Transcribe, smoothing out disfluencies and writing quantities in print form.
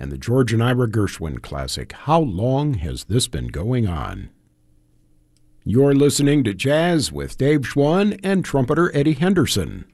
and the George and Ira Gershwin classic, How Long Has This Been Going On? You're listening to Jazz with Dave Schwann and trumpeter Eddie Henderson.